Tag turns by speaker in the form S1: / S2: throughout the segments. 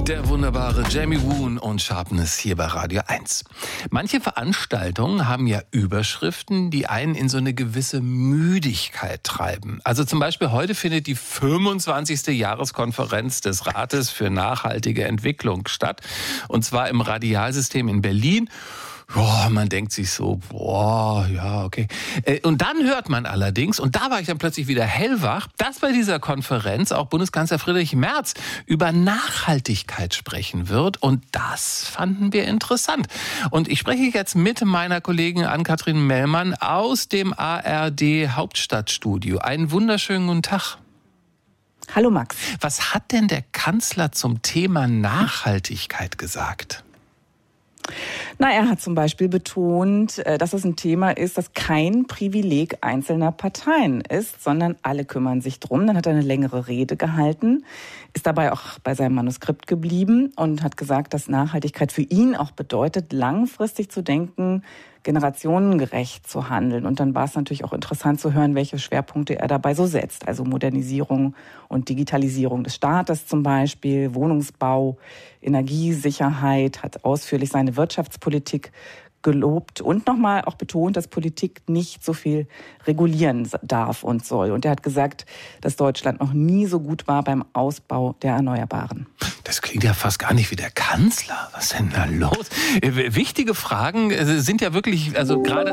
S1: Der wunderbare Jamie Woon und Sharpness hier bei Radio 1. Manche Veranstaltungen haben ja Überschriften, die einen in so eine gewisse Müdigkeit treiben. Also zum Beispiel heute findet die 25. Jahreskonferenz des Rates für nachhaltige Entwicklung statt. Und zwar im Radialsystem in Berlin. Boah, man denkt sich so, boah, ja, okay. Und dann hört man allerdings, und da war ich dann plötzlich wieder hellwach, dass bei dieser Konferenz auch Bundeskanzler Friedrich Merz über Nachhaltigkeit sprechen wird. Und das fanden wir interessant. Und ich spreche jetzt mit meiner Kollegin Ann-Kathrin Mellmann aus dem ARD Hauptstadtstudio. Einen wunderschönen guten Tag.
S2: Hallo Max.
S1: Was hat denn der Kanzler zum Thema Nachhaltigkeit gesagt?
S2: Na, er hat zum Beispiel betont, dass es ein Thema ist, das kein Privileg einzelner Parteien ist, sondern alle kümmern sich drum. Dann hat er eine längere Rede gehalten, ist dabei auch bei seinem Manuskript geblieben und hat gesagt, dass Nachhaltigkeit für ihn auch bedeutet, langfristig zu denken, generationengerecht zu handeln. Und dann war es natürlich auch interessant zu hören, welche Schwerpunkte er dabei so setzt. Also Modernisierung und Digitalisierung des Staates zum Beispiel, Wohnungsbau, Energiesicherheit, hat ausführlich seine Wirtschaftspolitik gelobt und nochmal auch betont, dass Politik nicht so viel regulieren darf und soll. Und er hat gesagt, dass Deutschland noch nie so gut war beim Ausbau der Erneuerbaren.
S1: Das klingt ja fast gar nicht wie der Kanzler. Was ist denn da los? Wichtige Fragen sind ja wirklich, also gerade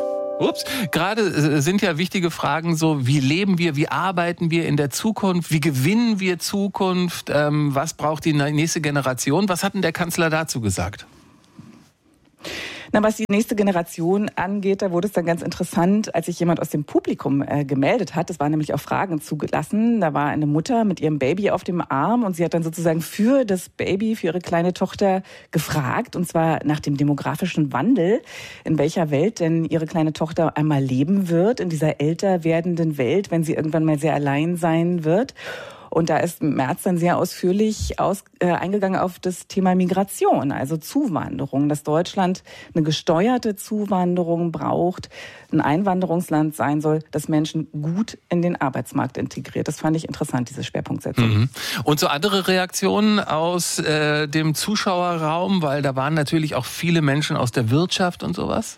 S1: sind ja wichtige Fragen so, wie leben wir, wie arbeiten wir in der Zukunft, wie gewinnen wir Zukunft, was braucht die nächste Generation? Was hat denn der Kanzler dazu gesagt?
S2: Na, was die nächste Generation angeht, da wurde es dann ganz interessant, als sich jemand aus dem Publikum gemeldet hat. Es waren nämlich auch Fragen zugelassen. Da war eine Mutter mit ihrem Baby auf dem Arm und sie hat dann sozusagen für das Baby, für ihre kleine Tochter gefragt, und zwar nach dem demografischen Wandel, in welcher Welt denn ihre kleine Tochter einmal leben wird, in dieser älter werdenden Welt, wenn sie irgendwann mal sehr allein sein wird. Und da ist Merz dann sehr ausführlich eingegangen auf das Thema Migration, also Zuwanderung, dass Deutschland eine gesteuerte Zuwanderung braucht, ein Einwanderungsland sein soll, das Menschen gut in den Arbeitsmarkt integriert. Das fand ich interessant, diese Schwerpunktsetzung.
S1: Mhm. Und so andere Reaktionen aus dem Zuschauerraum, weil da waren natürlich auch viele Menschen aus der Wirtschaft und sowas?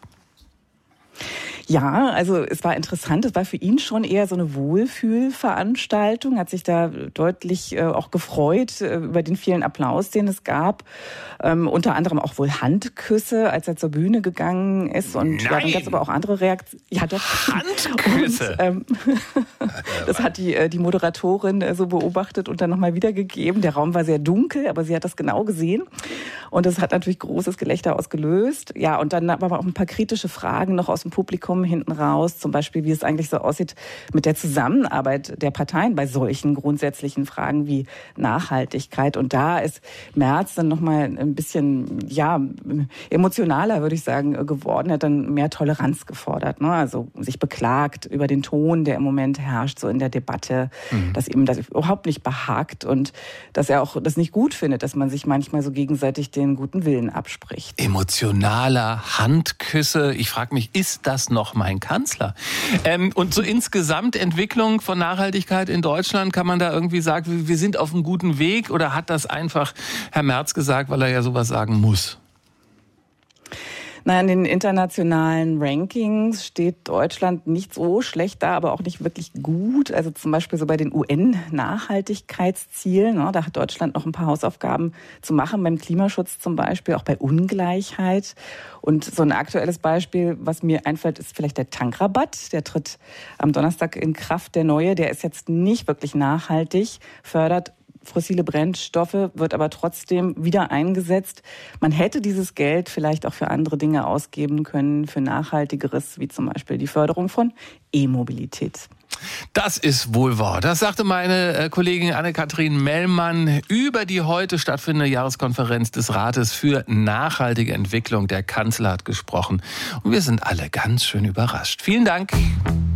S2: Ja, also es war interessant. Es war für ihn schon eher so eine Wohlfühlveranstaltung. Hat sich da deutlich auch gefreut über den vielen Applaus, den es gab. Unter anderem auch wohl Handküsse, als er zur Bühne gegangen ist. Und ja, dann gab es aber auch andere Reaktionen. Ja, doch.
S1: Handküsse?
S2: Und, das hat die Moderatorin so beobachtet und dann nochmal wiedergegeben. Der Raum war sehr dunkel, aber sie hat das genau gesehen. Und das hat natürlich großes Gelächter ausgelöst. Ja, und dann aber auch ein paar kritische Fragen noch aus dem Publikum hinten raus, zum Beispiel, wie es eigentlich so aussieht mit der Zusammenarbeit der Parteien bei solchen grundsätzlichen Fragen wie Nachhaltigkeit. Und da ist Merz dann nochmal ein bisschen, ja, emotionaler, würde ich sagen, geworden. Er hat dann mehr Toleranz gefordert, ne? Also sich beklagt über den Ton, der im Moment herrscht, so in der Debatte, dass ihm das überhaupt nicht behagt und dass er auch das nicht gut findet, dass man sich manchmal so gegenseitig den guten Willen abspricht.
S1: Emotionaler Handküsse. Ich frage mich, ist das noch mein Kanzler? Und so insgesamt Entwicklung von Nachhaltigkeit in Deutschland, kann man da irgendwie sagen, wir sind auf einem guten Weg, oder hat das einfach Herr Merz gesagt, weil er ja sowas sagen muss?
S2: Na, in den internationalen Rankings steht Deutschland nicht so schlecht da, aber auch nicht wirklich gut. Also zum Beispiel so bei den UN-Nachhaltigkeitszielen, ne, da hat Deutschland noch ein paar Hausaufgaben zu machen, beim Klimaschutz zum Beispiel, auch bei Ungleichheit. Und so ein aktuelles Beispiel, was mir einfällt, ist vielleicht der Tankrabatt. Der tritt am Donnerstag in Kraft, der neue. Der ist jetzt nicht wirklich nachhaltig, fördert fossile Brennstoffe, wird aber trotzdem wieder eingesetzt. Man hätte dieses Geld vielleicht auch für andere Dinge ausgeben können, für Nachhaltigeres, wie zum Beispiel die Förderung von E-Mobilität.
S1: Das ist wohl wahr. Das sagte meine Kollegin Anne-Kathrin Mellmann über die heute stattfindende Jahreskonferenz des Rates für nachhaltige Entwicklung. Der Kanzler hat gesprochen und wir sind alle ganz schön überrascht. Vielen Dank.